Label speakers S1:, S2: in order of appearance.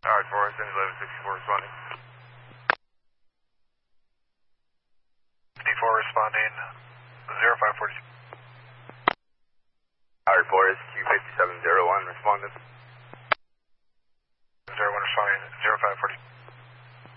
S1: Alright, Forest, Angel 1164 responding. 54 responding, 0542.
S2: Alright, Forest, Q5701 responding.
S1: 01 responding, 0542.